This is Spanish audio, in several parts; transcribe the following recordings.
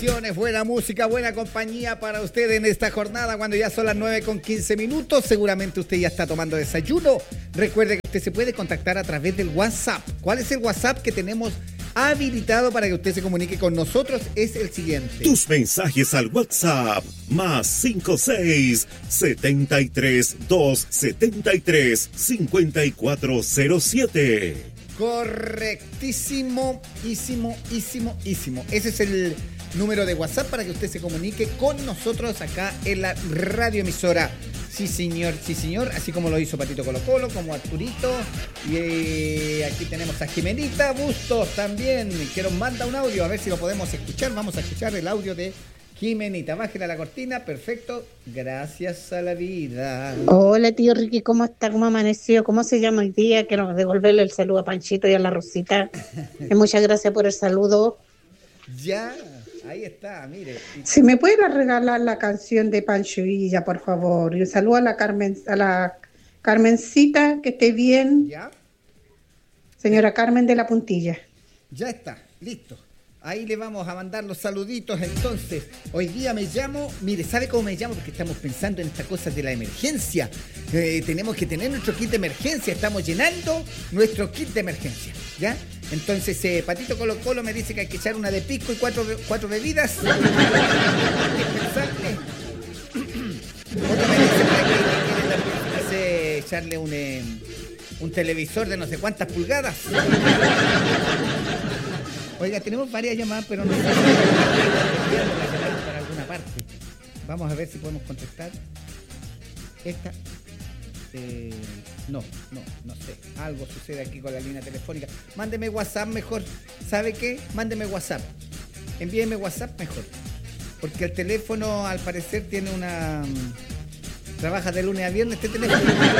Buena música, buena compañía para usted en esta jornada cuando ya son las 9:15. Seguramente usted ya está tomando desayuno. Recuerde que usted se puede contactar a través del WhatsApp. ¿Cuál es el WhatsApp que tenemos habilitado para que usted se comunique con nosotros? Es el siguiente. Tus mensajes al WhatsApp +56 73 273 5407. Correctísimo, ísimo. Ese es el número de WhatsApp para que usted se comunique con nosotros acá en la radioemisora. Sí, señor, así como lo hizo Patito Colo Colo, como Arturito. Y aquí tenemos a Jimenita Bustos también, que nos manda un audio, a ver si lo podemos escuchar. Vamos a escuchar el audio de Jimenita. Bájela la cortina, perfecto. Gracias a la vida. Hola, tío Ricky, ¿cómo está? ¿Cómo amaneció? ¿Cómo se llama hoy día? Quiero devolverle el saludo a Panchito y a la Rosita. Muchas gracias por el saludo. Ya. Ahí está, mire. Si me puede regalar la canción de Pancho Villa, por favor. Y un saludo a la Carmencita, que esté bien. ¿Ya? Señora Carmen de la Puntilla. Ya está, listo. Ahí le vamos a mandar los saluditos. Entonces, hoy día me llamo, mire, ¿sabe cómo me llamo? Porque estamos pensando en estas cosas de la emergencia. Tenemos que tener nuestro kit de emergencia. Estamos llenando nuestro kit de emergencia, ¿ya? Entonces, Patito Colo Colo me dice que hay que echar una de pisco y cuatro bebidas. Otro me dice que quiere echarle un televisor de no sé cuántas pulgadas. Oiga, tenemos varias llamadas, pero no sé si para alguna parte. Vamos a ver si podemos contestar. Esta. No sé. Algo sucede aquí con la línea telefónica. Mándeme WhatsApp mejor. ¿Sabe qué? Mándeme WhatsApp. Envíeme WhatsApp mejor. Porque el teléfono, al parecer, tiene una... Trabaja de lunes a viernes este teléfono.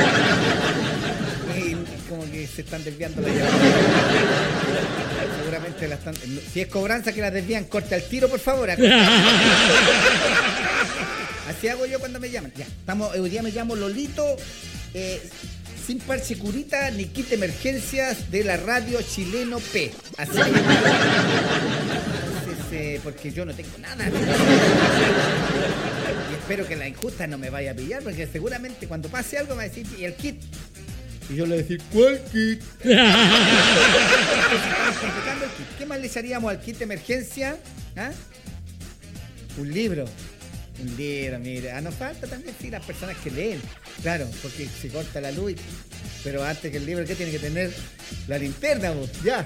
Y como que se están desviando la llamada. Seguramente la están... Si es cobranza que la desvían, corta el tiro, por favor. Así hago yo cuando me llaman. Ya, hoy día me llamo Lolito, sin parche curita ni kit de emergencias de la radio Chileno P. Así que... Entonces, porque yo no tengo nada. Y espero que la injusta no me vaya a pillar, porque seguramente cuando pase algo me va a decir, ¿y el kit? Y yo le voy a decir, ¿cuál kit? ¿Qué más le echaríamos al kit de emergencia? ¿Ah? Un libro, mire. Nos falta también, sí, las personas que leen. Claro, porque se corta la luz. Pero antes que el libro, ¿qué tiene que tener? La linterna, vos. Ya.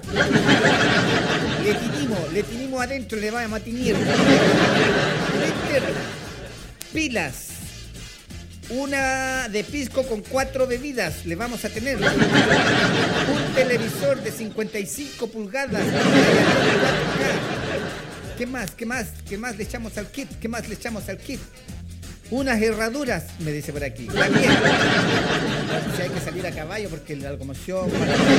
Le tinimos adentro, le vamos a tinir. Linterna. Pilas. Una de pisco con 4 bebidas le vamos a tener. Un televisor de 55 pulgadas. ¿Qué más le echamos al kit? Unas herraduras, me dice por aquí. También. Si hay que salir a caballo porque la locomoción...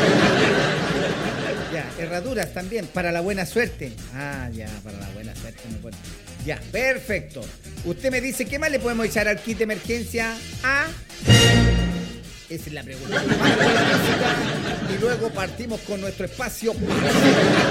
Ya, herraduras también, para la buena suerte. Ah, ya, para la buena suerte. Ya, perfecto. Usted me dice, ¿qué más le podemos echar al kit de emergencia? Esa es la pregunta. Vamos con la música y luego partimos con nuestro espacio.